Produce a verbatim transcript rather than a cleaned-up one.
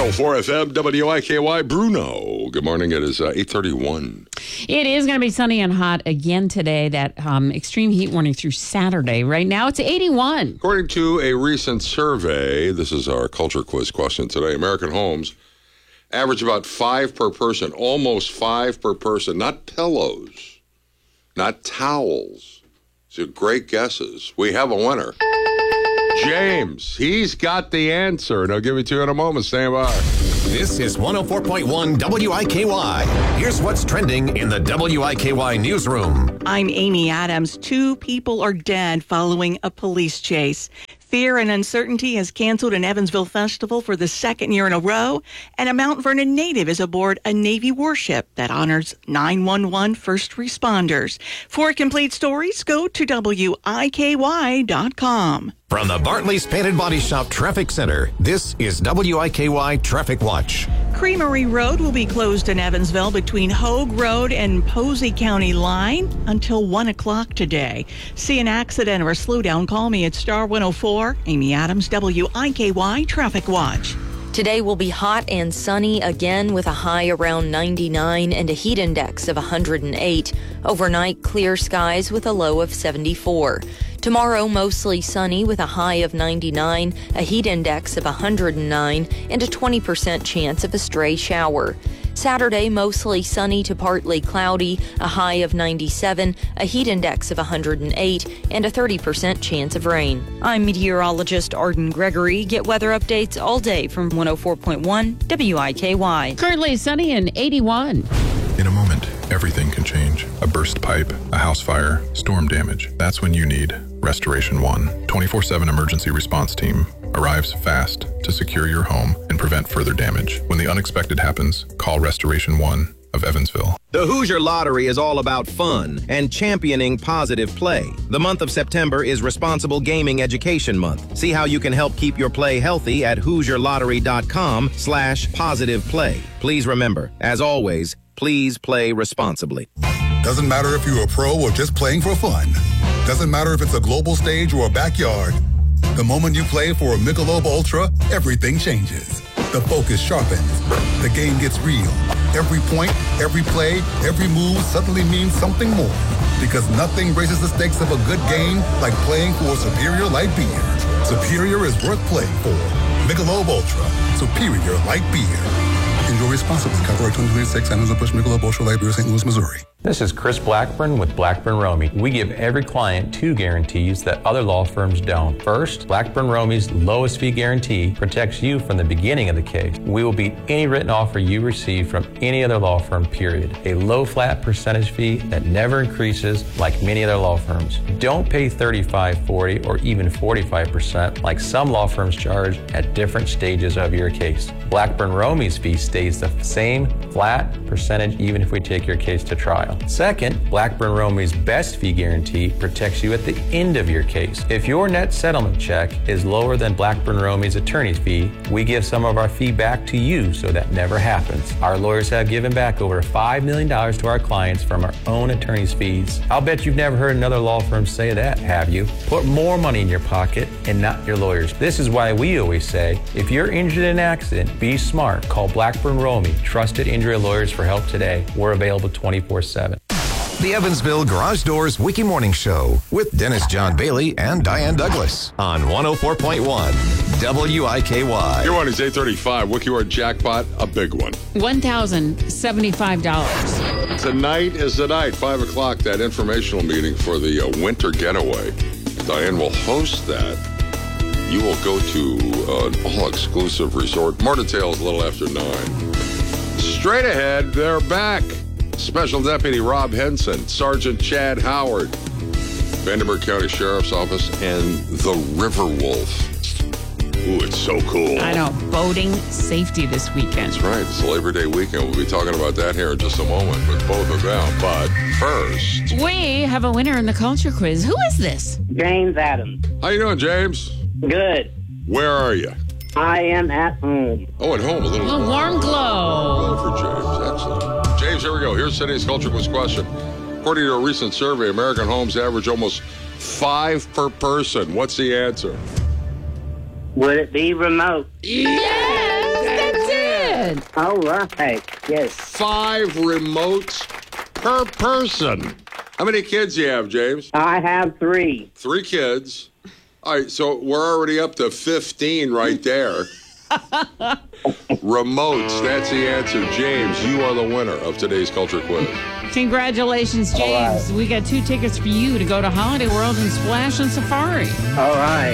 oh four F M, W I K Y, Bruno. Good morning. It is uh, eight thirty-one. It is going to be sunny and hot again today. That um, extreme heat warning through Saturday. Right now, it's eighty-one. According to a recent survey, this is our culture quiz question today. American homes average about five per person, almost five per person. Not pillows, not towels. So great guesses. We have a winner. James, he's got the answer, and I'll give it to you in a moment. Stand by. This is one oh four point one W I K Y. Here's what's trending in the W I K Y newsroom. I'm Amy Adams. Two people are dead following a police chase. Fear and uncertainty has canceled an Evansville festival for the second year in a row, and a Mount Vernon native is aboard a Navy warship that honors nine one one first responders. For complete stories, go to W I K Y dot com. From the Bartley's Painted Body Shop Traffic Center, this is W I K Y Traffic Watch. Creamery Road will be closed in Evansville between Hogue Road and Posey County Line until one o'clock today. See an accident or a slowdown, call me at Star one oh four. Amy Adams, W I K Y Traffic Watch. Today will be hot and sunny again with a high around ninety-nine and a heat index of one hundred eight. Overnight, clear skies with a low of seventy-four. Tomorrow, mostly sunny with a high of ninety-nine, a heat index of one hundred nine, and a twenty percent chance of a stray shower. Saturday, mostly sunny to partly cloudy, a high of ninety-seven, a heat index of one hundred eight, and a thirty percent chance of rain. I'm meteorologist Arden Gregory. Get weather updates all day from one oh four point one W I K Y. Currently sunny and eighty-one. In a moment, everything can change. A burst pipe, a house fire, storm damage. That's when you need Restoration One. twenty-four seven emergency response team arrives fast to secure your home and prevent further damage. When the unexpected happens, call Restoration One of Evansville. The Hoosier Lottery is all about fun and championing positive play. The month of September is Responsible Gaming Education Month. See how you can help keep your play healthy at Hoosier Lottery dot com slash positive play. Please remember, as always, please play responsibly. Doesn't matter if you're a pro or just playing for fun. Doesn't matter if it's a global stage or a backyard. The moment you play for a Michelob Ultra, everything changes. The focus sharpens. The game gets real. Every point, every play, every move suddenly means something more. Because nothing raises the stakes of a good game like playing for a Superior Light Beer. Superior is worth playing for. Michelob Ultra. Superior Light Beer. Enjoy responsibly. Copyright twenty twenty-six, Anheuser-Busch Michelob Ultra Light Beer, Saint Louis, Missouri. This is Chris Blackburn with Blackburn Romey. We give every client two guarantees that other law firms don't. First, Blackburn Romey's lowest fee guarantee protects you from the beginning of the case. We will beat any written offer you receive from any other law firm, period. A low flat percentage fee that never increases like many other law firms. Don't pay thirty-five, forty, or even forty-five percent like some law firms charge at different stages of your case. Blackburn Romey's fee stays the same flat percentage even if we take your case to trial. Second, Blackburn Romey's best fee guarantee protects you at the end of your case. If your net settlement check is lower than Blackburn Romey's attorney's fee, we give some of our fee back to you so that never happens. Our lawyers have given back over five million dollars to our clients from our own attorney's fees. I'll bet you've never heard another law firm say that, have you? Put more money in your pocket and not your lawyers. This is why we always say, if you're injured in an accident, be smart. Call Blackburn Romey, trusted injury lawyers, for help today. We're available twenty-four seven. The Evansville Garage Doors Wiki Morning Show with Dennis John Bailey and Diane Douglas on one oh four point one W I K Y. Your one is eight thirty-five. WikiWord jackpot, a big one. one thousand seventy-five dollars. Tonight is the night, five o'clock, that informational meeting for the uh, winter getaway. Diane will host that. You will go to an all-exclusive resort. More details a little after nine. Straight ahead, they're back. Special Deputy Rob Henson, Sergeant Chad Howard, Vanderburgh County Sheriff's Office, and the River Wolf. Ooh, it's so cool. I know. Boating safety this weekend. That's right. It's Labor Day weekend. We'll be talking about that here in just a moment with both of them. But first, we have a winner in the culture quiz. Who is this? James Adams. How you doing, James? Good. Where are you? I am at home. Oh, at home. A little, a warm glow. Glow for James. Excellent. James, here we go. Here's today's culture quiz question. According to a recent survey, American homes average almost five per person. What's the answer? Would it be remote? Yes, that's good. All right. Yes. Five remotes per person. How many kids do you have, James? I have three. Three kids. All right, so we're already up to fifteen right there. Remotes, that's the answer. James, you are the winner of today's Culture Quiz. Congratulations, James. All right. We got two tickets for you to go to Holiday World and Splash and Safari. All right.